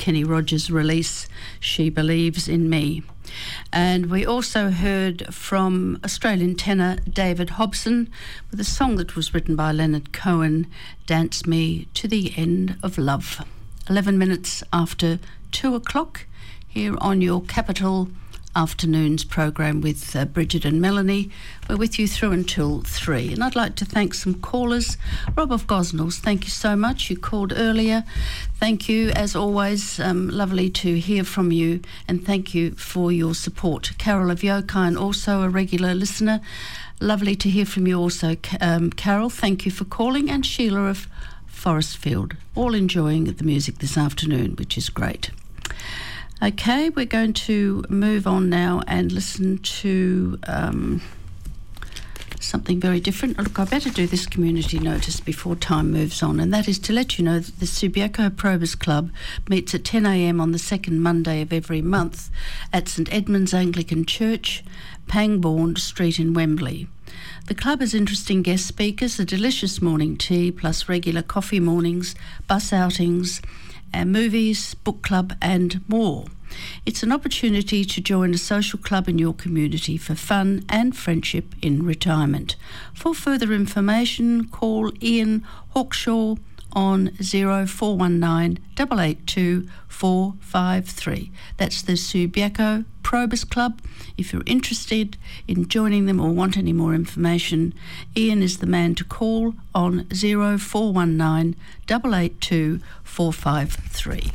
Kenny Rogers' release, She Believes in Me. And we also heard from Australian tenor David Hobson with a song that was written by Leonard Cohen, Dance Me to the End of Love. 11 minutes after 2 o'clock here on your Capital Afternoons program with Bridget and Melanie. We're with you through until 3. And I'd like to thank some callers. Rob of Gosnells, thank you so much. You called earlier. Thank you, as always. Lovely to hear from you, and thank you for your support. Carol of Yokine, also a regular listener. Lovely to hear from you also, Carol. Thank you for calling. And Sheila of Forestfield, all enjoying the music this afternoon, which is great. Okay, we're going to move on now and listen to something very different. Look, I better do this community notice before time moves on, and that is to let you know that the Subiaco Probus Club meets at 10 a.m. on the second Monday of every month at St Edmund's Anglican Church, Pangbourne Street in Wembley. The club has interesting guest speakers, a delicious morning tea, plus regular coffee mornings, bus outings, and movies, book club and more. It's an opportunity to join a social club in your community for fun and friendship in retirement. For further information, call Ian Hawkshaw on 0419 882 453. That's the Subiaco Probus Club. If you're interested in joining them or want any more information, Ian is the man to call on 0419 882 453.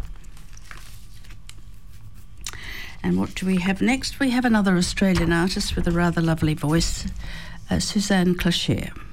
And what do we have next? We have another Australian artist with a rather lovely voice, Suzanne Clocher.